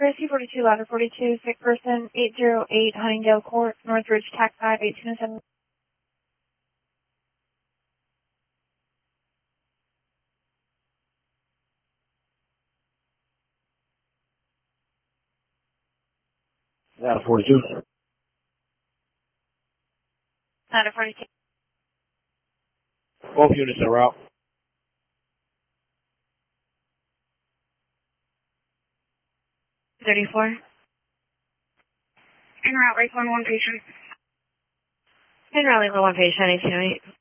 Accuracy 42, ladder 42, sick person, 808 Huntingdale Court, Northridge, TAC 5, 1807. Ladder 42. Ladder 42. Both units are out. $34. En route, right, one patient. In Raleigh for one patient, 1808.